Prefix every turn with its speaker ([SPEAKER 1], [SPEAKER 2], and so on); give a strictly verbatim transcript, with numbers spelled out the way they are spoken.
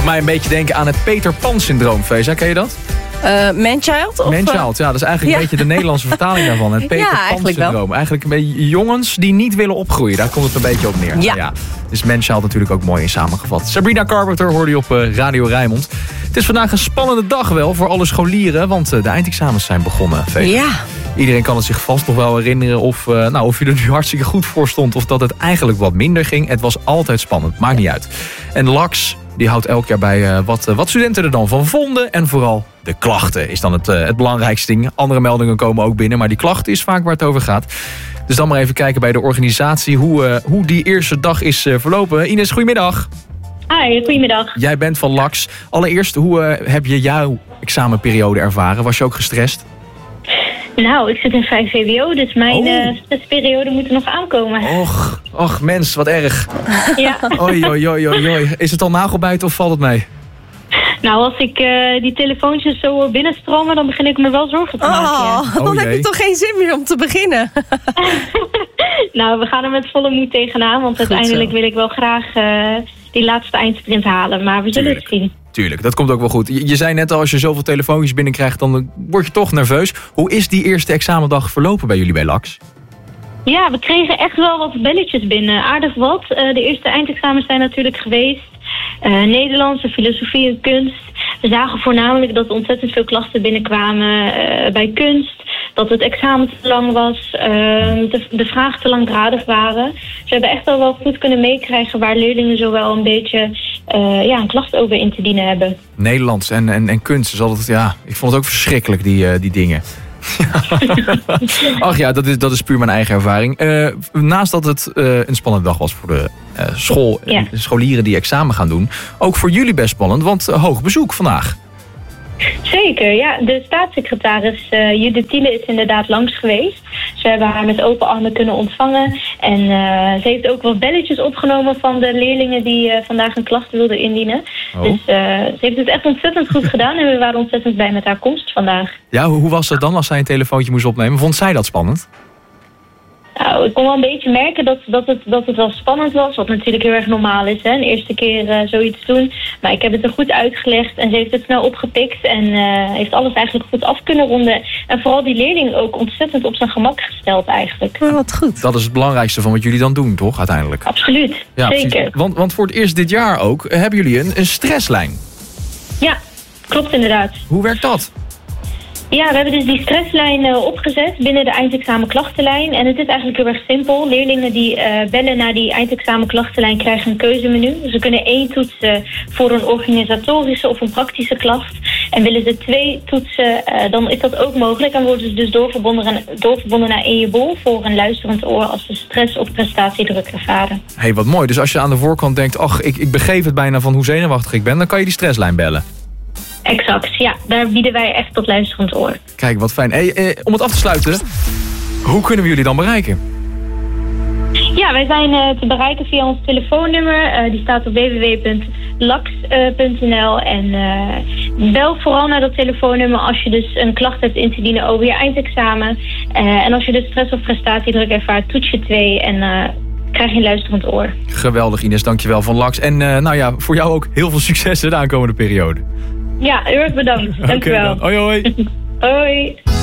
[SPEAKER 1] Doet mij een beetje denken aan het Peter Pan-syndroom, Feza. Ken je dat?
[SPEAKER 2] Uh, Man-child? Of,
[SPEAKER 1] Man-child, ja. Dat is eigenlijk ja. een beetje de Nederlandse vertaling daarvan. Het Peter
[SPEAKER 2] ja,
[SPEAKER 1] Pan-syndroom. Eigenlijk, eigenlijk een beetje jongens die niet willen opgroeien. Daar komt het een beetje op neer.
[SPEAKER 2] Ja.
[SPEAKER 1] ja. Dus Man-child natuurlijk ook mooi in samengevat. Sabrina Carpenter hoorde je op uh, Radio Rijnmond. Het is vandaag een spannende dag wel voor alle scholieren. Want uh, de eindexamens zijn begonnen. Feza.
[SPEAKER 2] Ja.
[SPEAKER 1] Iedereen kan het zich vast nog wel herinneren of, uh, nou, of je er nu hartstikke goed voor stond... of dat het eigenlijk wat minder ging. Het was altijd spannend, maakt niet uit. En Lax die houdt elk jaar bij uh, wat, uh, wat studenten er dan van vonden. En vooral de klachten is dan het, uh, het belangrijkste ding. Andere meldingen komen ook binnen, maar die klachten is vaak waar het over gaat. Dus dan maar even kijken bij de organisatie hoe, uh, hoe die eerste dag is uh, verlopen. Ines, goedemiddag.
[SPEAKER 3] Hi, goedemiddag.
[SPEAKER 1] Jij bent van Lax. Allereerst, hoe uh, heb je jouw examenperiode ervaren? Was je ook gestrest?
[SPEAKER 3] Nou, ik zit in vijf V W O, dus mijn oh. uh, stressperiode moet er nog aankomen.
[SPEAKER 1] Och, och mens, wat erg.
[SPEAKER 3] Ja.
[SPEAKER 1] Oei, oei, oei, oei. Is het al nagelbijten of valt het mee?
[SPEAKER 3] Nou, als ik uh, die telefoontjes zo binnenstromen, dan begin ik me wel zorgen te maken.
[SPEAKER 2] Oh,
[SPEAKER 3] ja.
[SPEAKER 2] dan
[SPEAKER 1] oh,
[SPEAKER 2] heb je toch geen zin meer om te beginnen?
[SPEAKER 3] Nou, we gaan er met volle moed tegenaan, want
[SPEAKER 2] Goed
[SPEAKER 3] uiteindelijk
[SPEAKER 2] zo.
[SPEAKER 3] wil ik wel graag uh, die laatste eindsprint halen. Maar we zullen
[SPEAKER 1] Tuurlijk.
[SPEAKER 3] het zien.
[SPEAKER 1] Tuurlijk, dat komt ook wel goed. Je, je zei net al, als je zoveel telefoontjes binnenkrijgt, dan word je toch nerveus. Hoe is die eerste examendag verlopen bij jullie bij Lax?
[SPEAKER 3] Ja, we kregen echt wel wat belletjes binnen. Aardig wat. Uh, de eerste eindexamens zijn natuurlijk geweest. Uh, Nederlandse, filosofie en kunst. We zagen voornamelijk dat er ontzettend veel klachten binnenkwamen uh, bij kunst. Dat het examen te lang was. Uh, de, de vragen te langdradig waren. Dus we hebben echt wel wel goed kunnen meekrijgen waar leerlingen zowel een beetje uh, ja, een klacht over in te dienen hebben.
[SPEAKER 1] Nederlands en, en, en kunst is altijd, ja, ik vond het ook verschrikkelijk, die, uh, die dingen. Ach ja, dat is, dat is puur mijn eigen ervaring. Uh, naast dat het uh, een spannende dag was voor de uh, school,
[SPEAKER 3] ja.
[SPEAKER 1] de scholieren die examen gaan doen, ook voor jullie best spannend, want uh, hoog bezoek vandaag.
[SPEAKER 3] Zeker, ja. De staatssecretaris uh, Judith Tiele is inderdaad langs geweest. Ze hebben haar met open armen kunnen ontvangen. En uh, ze heeft ook wat belletjes opgenomen van de leerlingen die uh, vandaag een klacht wilden indienen.
[SPEAKER 1] Oh.
[SPEAKER 3] Dus uh, ze heeft het echt ontzettend goed gedaan en we waren ontzettend blij met haar komst vandaag.
[SPEAKER 1] Ja, hoe, hoe was het dan als zij een telefoontje moest opnemen? Vond zij dat spannend?
[SPEAKER 3] Nou, ik kon wel een beetje merken dat, dat, het, dat het wel spannend was. Wat natuurlijk heel erg normaal is, hè. Een eerste keer uh, zoiets doen. Maar ik heb het er goed uitgelegd en ze heeft het snel opgepikt. En uh, heeft alles eigenlijk goed af kunnen ronden. En vooral die leerling ook ontzettend op zijn gemak gesteld eigenlijk.
[SPEAKER 2] Oh, wat goed.
[SPEAKER 1] Dat is het belangrijkste van wat jullie dan doen, toch, uiteindelijk?
[SPEAKER 3] Absoluut,
[SPEAKER 1] Ja,
[SPEAKER 3] zeker.
[SPEAKER 1] precies. Want, want voor het eerst dit jaar ook hebben jullie een, een stresslijn.
[SPEAKER 3] Ja, klopt inderdaad.
[SPEAKER 1] Hoe werkt dat?
[SPEAKER 3] Ja, we hebben dus die stresslijn uh, opgezet binnen de eindexamenklachtenlijn. En het is eigenlijk heel erg simpel. Leerlingen die uh, bellen naar die eindexamenklachtenlijn krijgen een keuzemenu. Dus ze kunnen één toetsen voor een organisatorische of een praktische klacht. En willen ze twee toetsen, uh, dan is dat ook mogelijk. En worden ze dus doorverbonden, doorverbonden naar In Je Bol voor een luisterend oor als ze stress of prestatiedruk ervaren.
[SPEAKER 1] Hé, hey, wat mooi. Dus als je aan de voorkant denkt, ach, ik, ik begeef het bijna van hoe zenuwachtig ik ben, dan kan je die stresslijn bellen.
[SPEAKER 3] Exact, ja. Daar bieden wij echt tot luisterend oor.
[SPEAKER 1] Kijk, wat fijn. Hey, eh, om het af te sluiten, hoe kunnen we jullie dan bereiken?
[SPEAKER 3] Ja, wij zijn uh, te bereiken via ons telefoonnummer. Uh, die staat op w w w punt lax punt n l. En uh, bel vooral naar dat telefoonnummer als je dus een klacht hebt in te dienen over je eindexamen. Uh, en als je dus stress of prestatiedruk ervaart, toets je twee en uh, krijg je een luisterend oor.
[SPEAKER 1] Geweldig, Ines. Dankjewel van Lax. En uh, nou ja, voor jou ook heel veel succes de aankomende periode.
[SPEAKER 3] Ja, heel erg bedankt. Dankjewel.
[SPEAKER 1] Okay, hoi hoi.
[SPEAKER 3] Hoi.